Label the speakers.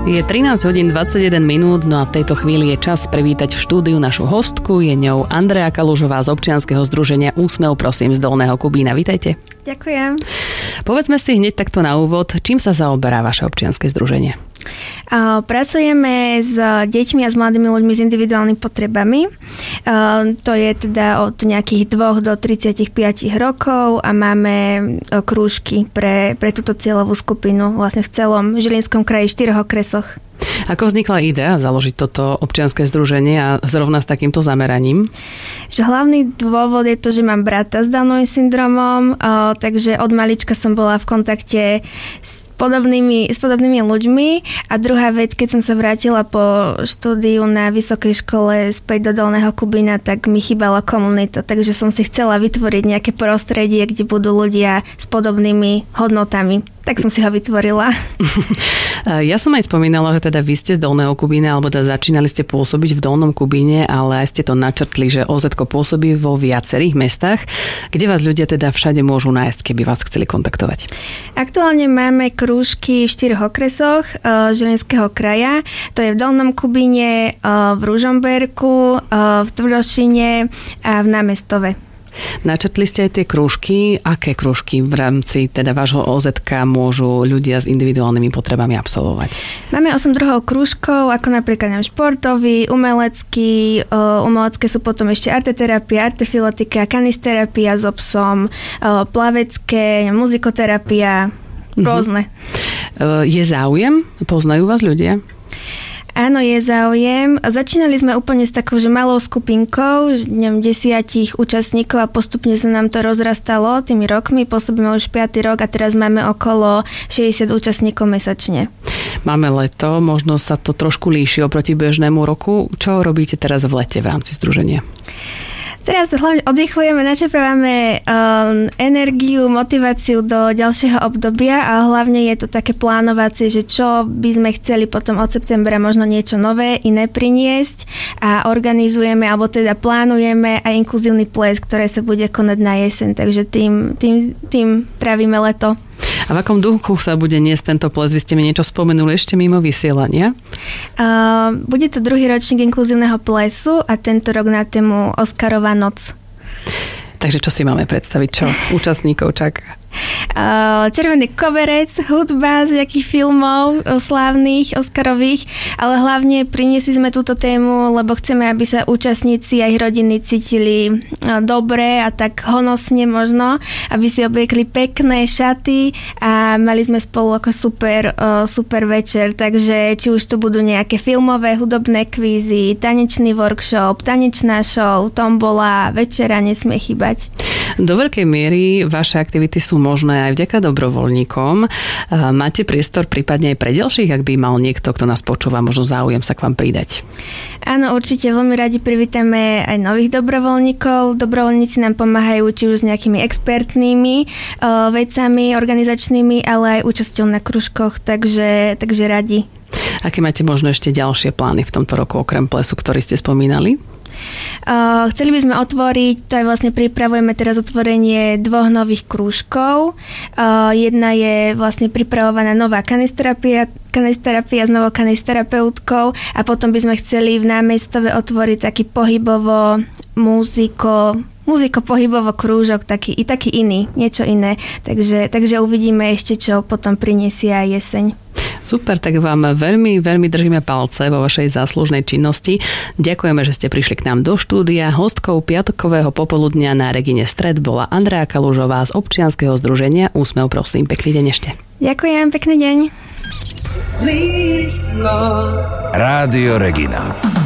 Speaker 1: Je 13 hodín 21 minút, no a v tejto chvíli je čas privítať v štúdiu našu hostku. Je ňou Andrea Kalužová z občianskeho združenia Úsmev, prosím, z Dolného Kubína. Vítajte.
Speaker 2: Ďakujem.
Speaker 1: Povedzme si hneď takto na úvod, čím sa zaoberá vaše občianske združenie?
Speaker 2: Pracujeme s deťmi a s mladými ľuďmi s individuálnymi potrebami. To je teda od nejakých 2 do 35 rokov a máme krúžky pre túto cieľovú skupinu vlastne v celom Žilinskom kraji, 4 okresoch.
Speaker 1: Ako vznikla idea založiť toto občianske združenie a zrovna s takýmto zameraním?
Speaker 2: Že hlavný dôvod je to, že mám brata s Downovým syndromom, takže od malička som bola v kontakte s podobnými ľuďmi. A druhá vec, keď som sa vrátila po štúdiu na vysokej škole späť do Dolného Kubína, tak mi chýbala komunita, takže som si chcela vytvoriť nejaké prostredie, kde budú ľudia s podobnými hodnotami. Tak som si ho vytvorila.
Speaker 1: Ja som aj spomínala, že teda vy ste z Dolného Kubína, alebo teda začínali ste pôsobiť v Dolnom Kubíne, ale aj ste to načrtli, že OZ-ko pôsobí vo viacerých mestách. Kde vás ľudia teda všade môžu nájsť, keby vás chceli kontaktovať?
Speaker 2: Aktuálne máme krúžky v 4 okresoch Žilinského kraja. To je v Dolnom Kubíne, v Ružomberku, v Tvrdošine a v Námestove.
Speaker 1: Načrtli ste aj tie krúžky. Aké krúžky v rámci teda vášho OZ-ka môžu ľudia s individuálnymi potrebami absolvovať?
Speaker 2: Máme 8 druhov krúžkov, ako napríklad športový, umelecký. Umelecké sú potom ešte arteterapia, artefiletika, kanisterapia s obsom, plavecké, muzikoterapia, rôzne.
Speaker 1: Je záujem? Poznajú vás ľudia?
Speaker 2: Áno, je záujem. Začínali sme úplne s takou, že malou skupinkou, 10 účastníkov a postupne sa nám to rozrastalo tými rokmi. Pôsobíme už 5. rok a teraz máme okolo 60 účastníkov mesačne.
Speaker 1: Máme leto, možno sa to trošku líši oproti bežnému roku. Čo robíte teraz v lete v rámci združenia?
Speaker 2: Teraz hlavne oddychujeme, načerpávame energiu, motiváciu do ďalšieho obdobia a hlavne je to také plánovacie, že čo by sme chceli potom od septembra možno niečo nové, iné priniesť a organizujeme, alebo teda plánujeme aj inkluzívny ples, ktoré sa bude konať na jeseň, takže tým trávime leto.
Speaker 1: A v akom duchu sa bude niesť tento ples? Vy ste mi niečo spomenuli ešte mimo vysielania.
Speaker 2: Bude to 2. ročník inkluzívneho plesu a tento rok na tému Oscarová noc. Takže
Speaker 1: čo si máme predstaviť? Čo účastníkov čaká?
Speaker 2: Červený koberec, hudba z nejakých filmov slávnych, Oscarových, ale hlavne priniesli sme túto tému, lebo chceme, aby sa účastníci a ich rodiny cítili dobre a tak honosne možno, aby si obliekli pekné šaty a mali sme spolu ako super večer, takže či už tu budú nejaké filmové, hudobné kvízy, tanečný workshop, tanečná show, tombola, večera nesmie chýbať.
Speaker 1: Do veľkej miery vaše aktivity sú možné aj vďaka dobrovoľníkom. Máte priestor prípadne aj pre ďalších, ak by mal niekto, kto nás počúva, možno záujem sa k vám pridať?
Speaker 2: Áno, určite veľmi radi privítame aj nových dobrovoľníkov. Dobrovoľníci nám pomáhajú či už s nejakými expertnými vecami, organizačnými, ale aj účasťou na kružkoch, takže radi.
Speaker 1: Aké máte možno ešte ďalšie plány v tomto roku okrem plesu, ktorý ste spomínali?
Speaker 2: Chceli by sme otvoriť, to aj vlastne pripravujeme teraz otvorenie 2 nových krúžkov. Jedna je vlastne pripravovaná nová kanisterapia s novou kanisterapeutkou a potom by sme chceli v Námestove otvoriť taký muziko-pohybovo krúžok, taký iný, niečo iné. Takže uvidíme ešte, čo potom prinesie aj jeseň.
Speaker 1: Super, tak vám veľmi, veľmi držíme palce vo vašej záslužnej činnosti. Ďakujeme, že ste prišli k nám do štúdia. Hostkou piatokového popoludnia na Regine Stred bola Andrea Kalužová z občianskeho združenia Úsmev, prosím. Pekný deň ešte.
Speaker 2: Ďakujem, pekný deň.
Speaker 3: Rádio Regina.